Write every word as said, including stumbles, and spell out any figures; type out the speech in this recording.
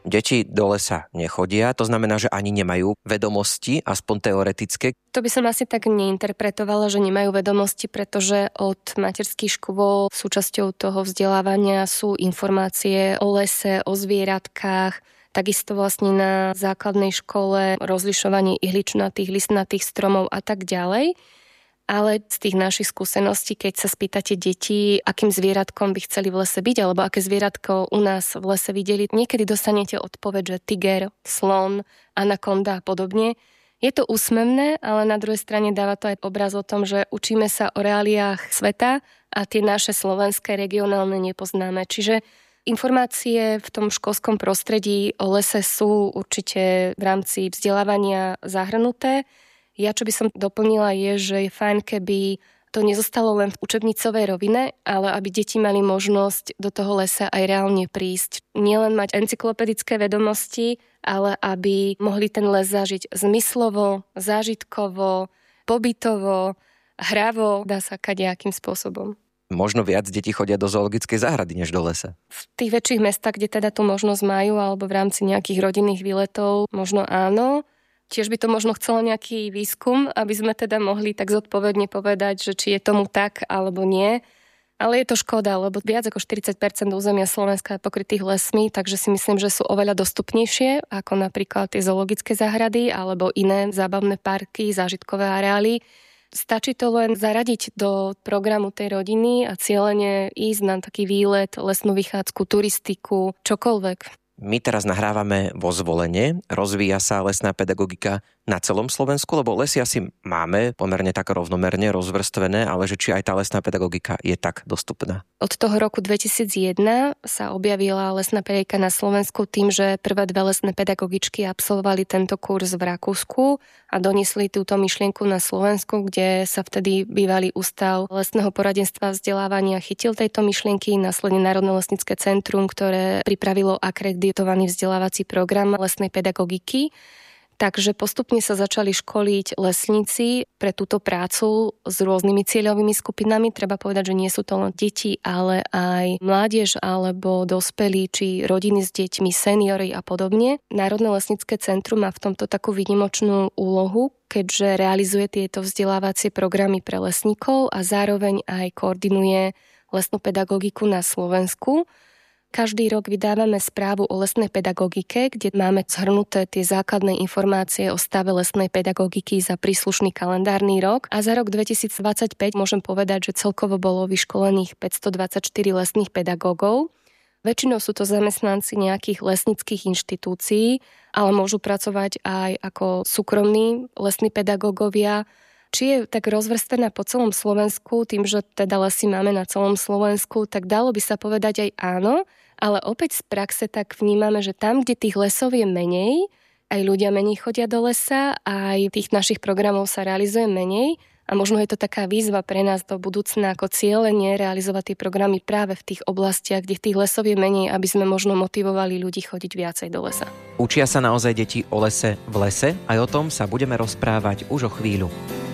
Deti do lesa nechodia, to znamená, že ani nemajú vedomosti, aspoň teoretické. To by som asi tak neinterpretovala, že nemajú vedomosti, pretože od materských škôl súčasťou toho vzdelávania sú informácie o lese, o zvieratkách, takisto vlastne na základnej škole rozlišovanie ihličnatých, listnatých stromov a tak ďalej. Ale z tých našich skúseností, keď sa spýtate detí, akým zvieratkom by chceli v lese byť, alebo aké zvieratko u nás v lese videli, niekedy dostanete odpoveď, že tiger, slon, anakonda a podobne. Je to úsmevné, ale na druhej strane dáva to aj obraz o tom, že učíme sa o reáliách sveta a tie naše slovenské regionálne nepoznáme. Čiže informácie v tom školskom prostredí o lese sú určite v rámci vzdelávania zahrnuté. Ja, čo by som doplnila, je, že je fajn, keby to nezostalo len v učebnicovej rovine, ale aby deti mali možnosť do toho lesa aj reálne prísť. Nielen mať encyklopedické vedomosti, ale aby mohli ten les zažiť zmyslovo, zážitkovo, pobytovo, hravo, dá sa kadejakým spôsobom. Možno viac detí chodia do zoologickej záhrady, než do lesa. V tých väčších mestách, kde teda tú možnosť majú, alebo v rámci nejakých rodinných výletov, možno áno. Tiež by to možno chcelo nejaký výskum, aby sme teda mohli tak zodpovedne povedať, že či je tomu tak, alebo nie. Ale je to škoda, lebo viac ako štyridsať percent územia Slovenska je pokrytých lesmi, takže si myslím, že sú oveľa dostupnejšie, ako napríklad tie zoologické záhrady alebo iné zábavné parky, zážitkové areály. Stačí to len zaradiť do programu tej rodiny a cieľene ísť na taký výlet, lesnú vychádzku, turistiku, čokoľvek. My teraz nahrávame vo Zvolene, rozvíja sa lesná pedagogika na celom Slovensku, lebo lesy asi máme pomerne tak rovnomerne rozvrstvené, ale že či aj tá lesná pedagogika je tak dostupná. Od toho roku dvetisícjeden sa objavila lesná pedagogika na Slovensku tým, že prvé dve lesné pedagogičky absolvovali tento kurz v Rakúsku a doniesli túto myšlienku na Slovensku, kde sa vtedy bývalý ústav lesného poradenstva a vzdelávania chytil tejto myšlienky, následne Národné lesnícke centrum, ktoré pripravilo akreditovaný vzdelávací program lesnej pedagogiky. Takže postupne sa začali školiť lesníci pre túto prácu s rôznymi cieľovými skupinami. Treba povedať, že nie sú to len deti, ale aj mládež alebo dospelí, či rodiny s deťmi, seniori a podobne. Národné lesnícke centrum má v tomto takú výnimočnú úlohu, keďže realizuje tieto vzdelávacie programy pre lesníkov a zároveň aj koordinuje lesnú pedagogiku na Slovensku. Každý rok vydávame správu o lesnej pedagogike, kde máme zhrnuté tie základné informácie o stave lesnej pedagogiky za príslušný kalendárny rok. A za rok dvetisícdvadsaťpäť môžem povedať, že celkovo bolo vyškolených päťstodvadsaťštyri lesných pedagógov. Väčšinou sú to zamestnanci nejakých lesníckych inštitúcií, ale môžu pracovať aj ako súkromní lesní pedagógovia. Či je tak rozvrstená po celom Slovensku, tým, že teda lesy máme na celom Slovensku, tak dalo by sa povedať aj áno, ale opäť z praxe tak vnímame, že tam, kde tých lesov je menej, aj ľudia menej chodia do lesa, aj tých našich programov sa realizuje menej a možno je to taká výzva pre nás do budúcna ako cieľenie realizovať tie programy práve v tých oblastiach, kde tých lesov je menej, aby sme možno motivovali ľudí chodiť viacej do lesa. Učia sa naozaj deti o lese v lese? Aj o tom sa budeme rozprávať už o chvíľu.